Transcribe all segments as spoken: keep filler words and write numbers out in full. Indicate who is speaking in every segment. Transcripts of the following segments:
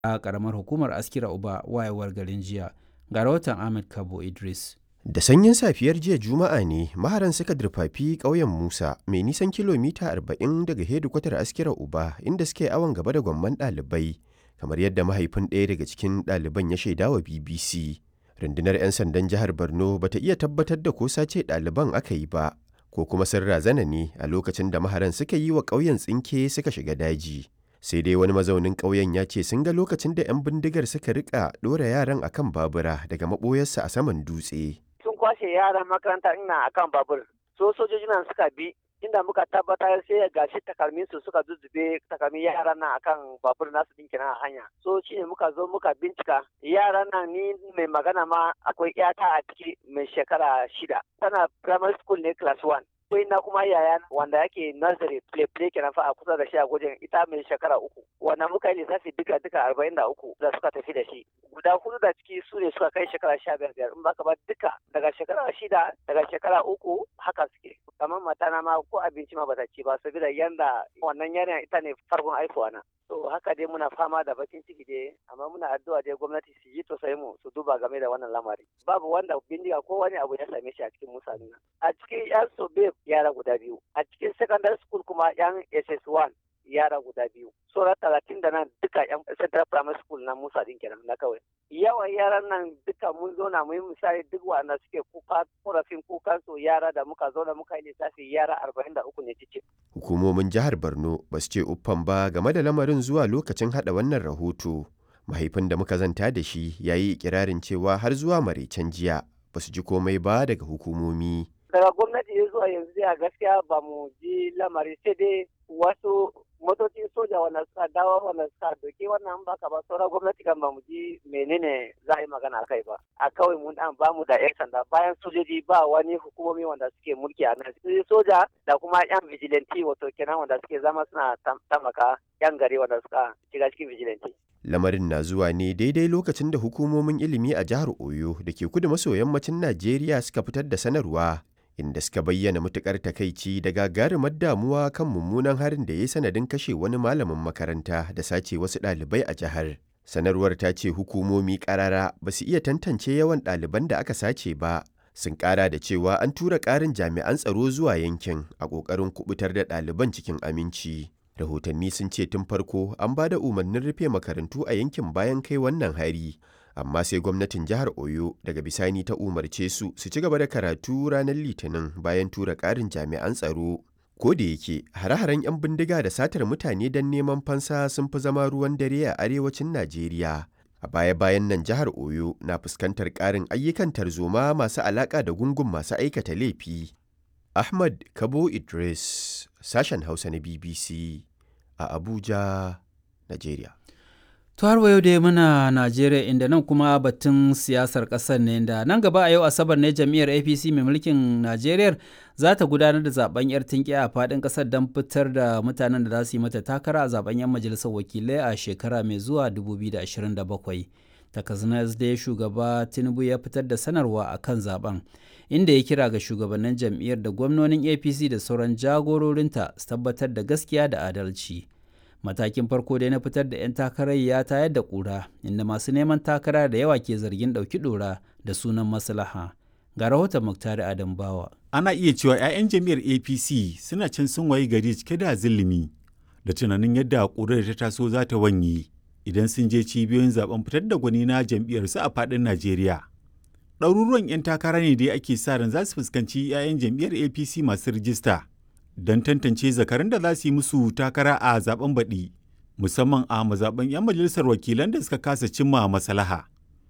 Speaker 1: a ƙaramar hukumar Askira Uba wayewar garin jiya. Ga rahoton Ahmed Kabo Idris.
Speaker 2: Da sanyin safiyar jiya Juma'a ne maharan suka durfafi ƙauyen Musa mai nisan kilomita arba'in daga hedikwatar Askira Uba inda suke awon gaba da gwamman ɗalibai, kamar yadda mahaifin ɗaya daga cikin ɗaliban ya shaidawa B B C. Rundunar 'yan sandan jihar Borno bata iya tabbatar da ko sace ɗaliban aka yi ba, ko kuma sun razana ne a lokacin da maharan suka yi wa ƙauyen tsinke suka shiga daji. Sai dai wani mazaunin ƙauyen ya ce sun ga lokacin da 'yan bindigar suka rika ɗora yaran akan babura daga maɓoyarsa a saman dutse.
Speaker 3: Sun kwashe yaran makaranta ina akan babur, so sojoji nan suka bi inda muka tabbatar sai gashi takalmin su suka zuzzube takalmin yaran nan akan babur nasu din kenan a hanya. So shine muka zo muka bincika yaran nan, ni mai magana ma akwai yata a ciki mai shekara shida, tana primary school ne class one. Akwai na kuma yaya wanda yake nursery play play kenan fa a kusa da shi a gwajin, ita mai shekara uku. Wannan muka yi lissafi duka duka arba'in da uku da suka tafi da shi. Guda hudu da ciki su ne suka kai shekara sha biyar biyar, in baka ba duka daga shekara shida daga shekara uku haka suke. Kamar matana ma ko abinci ma bata ci ba saboda yanda wannan yarinya ita ne farkon haihuwa na. To haka dai muna fama da bakin ciki dai, amma muna addu'a dai gwamnati su yi tausayi mu su duba game da wannan lamari. Babu wanda bindiga ko wani abu ya same shi a cikin mutane. A cikin yan sobe yara guda biyu, a cikin secondary school kuma yan S S one yara guda biyu. Sauran talatin da nan duka yan central primary school na Musa din kenan na kawai. Yawan yaran nan duka mun zauna mu yi misali duk wanda suke kuka korafin kukan su yara da muka zauna muka yi lissafi yara arba'in da uku ne cikin.
Speaker 2: Hukumomin jihar Borno ba su ce uffan ba game da lamarin zuwa lokacin hada wannan rahoto. Mahaifin da muka zanta da shi ya yi ikirarin cewa har zuwa maraicen jiya ba su ji komai ba daga hukumomi.
Speaker 3: Daga gwamnati ya zuwa yanzu a gaskiya ba mu ji lamari, sai dai wasu motocin soja wanda suka dawo wanda suka doke wannan baka ba sauran gwamnati kan ba mu ji menene za a yi magana a kai ba. A kawai mun dan ba mu da yan sanda, bayan sojoji ba wani hukumomi wanda suke mulki a nan, soja da kuma yan vigilante wato kenan wanda suke zama suna tamaka yan gari wanda suka shiga cikin vigilante.
Speaker 2: Lamarin na zuwa ne daidai lokacin da hukumomin ilimi a jihar Oyo da ke kudu maso yammacin Najeriya suka fitar da sanarwa inda suka bayyana matukar takaici da gagarumar damuwa kan mummunan harin da ya yi sanadin kashe wani malamin makaranta da sace wasu ɗalibai a jihar. Sanarwar ta ce hukumomi ƙarara ba su iya tantance yawan ɗaliban da aka sace ba. Sun ƙara da cewa an tura ƙarin jami'an tsaro zuwa yankin a ƙoƙarin kubutar da ɗaliban cikin aminci. Rahotanni sun ce tun farko an ba da umarnin rufe makarantu a yankin bayan kai wannan hari. Amma sai gwamnatin jihar Oyo daga bisani ta umarce su su ci gaba da karatu ranar Litinin bayan tura ƙarin jami'an tsaro. Ko da yake hare-haren 'yan bindiga da satar mutane don neman fansa sun fi zama ruwan dare a arewacin Najeriya. A baya-bayan nan jihar Oyo na fuskantar ƙarin ayyukan tarzoma masu alaƙa da gungun masu aikata laifi. Ahmad Kabo Idris, sashen Hausa na B B C a Abuja, Najeriya.
Speaker 1: To har yau dai muna Najeriya, inda nan kuma batun siyasar ƙasar ne, da nan gaba a yau Asabar ne jam'iyyar A P C mai mulkin Najeriya za ta gudanar da zaben yar tinki a faɗin ƙasar don fitar da mutanen da za su yi mata takara a zaben yan majalisar wakilai a shekara mai zuwa dubu biyu da ashirin da bakwai. Takanas dai shugaba Tinubu ya fitar da sanarwa a kan zaben, inda ya kira ga shugabannin jam'iyyar da gwamnonin A P C da sauran jagororinta su tabbatar da gaskiya da adalci. Matakin farko dai na fitar da 'yan takarar ya tayar da ƙura, inda masu neman takara da yawa ke zargin ɗauki ɗora da sunan maslaha. Ga rahoton Muktari Adam Bawa.
Speaker 4: Ana iya cewa 'ya'yan jam'iyyar A P C suna can sun wayi gari cike da zilimi da tunanin yadda ƙurar ta taso za ta wanye idan sun je cibiyoyin zaben fitar da gwani na jam'iyyarsu a faɗin Najeriya. Ɗaruruwan 'yan takara ne dai ake sa ran za su fuskanci 'ya'yan jam'iyyar A P C masu rijista don tantance zakarun da za su yi musu takara a zaben baɗi, musamman a mazaɓen 'yan majalisar wakilan da suka kasa cimma maslaha.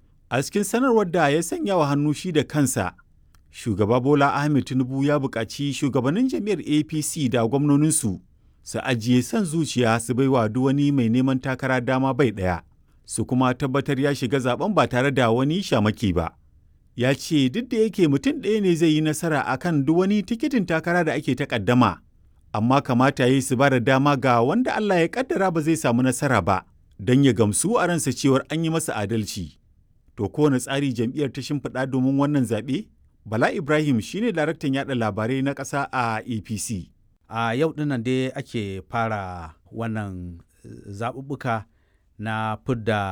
Speaker 4: A cikin sanarwar da ya sanya wa hannu shi da kansa, shugaba Bola Ahmed Tinubu ya buƙaci shugabannin jam'iyyar A P C da gwamnoninsu su ajiye son zuciya su baiwa duk wani mai neman takara dama bai ɗaya, su kuma tabbatar ya shiga zaben ba tare da wani shamaki ba. Ya ce duk da yake mutum ɗaya ne zai yi nasara a kan duk wani tikitin takara da ake takaddama, amma kamata ya yi su ba da dama ga wanda Allah ya kaddara ba zai samu nasara ba, don ya gamsu a ransa cewar an yi masa adalci. To kowane tsari jam'iyyar ta shimfiɗa domin wannan zaɓe? Bala Ibrahim shine daraktan yaɗa labarai na ƙasa a A P C.
Speaker 5: A yau dinnan dai ake fara wannan zaɓuɓɓuka na fidda